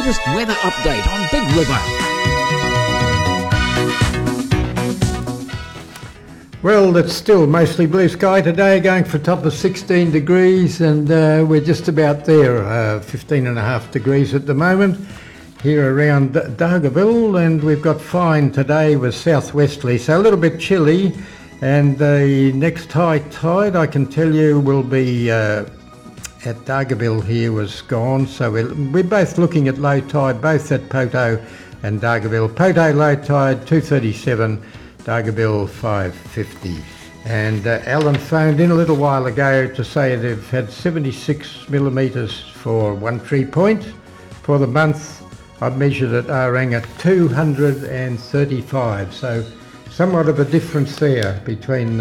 Latest weather update on Big River. Well, it's still mostly blue sky today, going for a top of 16 degrees, and we're just about there, 15 and a half degrees at the moment here around Dargaville, and we've got fine today with southwesterly, so a little bit chilly. And the next high tide, I can tell you, will be at Dargaville here was gone, so we're both looking at low tide, both at Poto and Dargaville. Poto low tide 237, Dargaville 550. And Alan phoned in a little while ago to say they've had 76 millimetres for One Tree Point. For the month, I've measured at Aranga 235, so somewhat of a difference there between